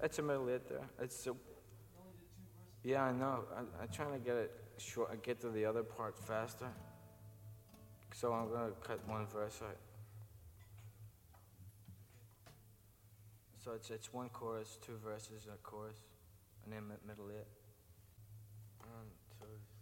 It's a middle hit there. It's a, yeah, I know. I'm trying to get it short, get to the other part faster. So I'm gonna cut one verse out. So it's one chorus, two verses, a chorus, and then middle hit. One, two.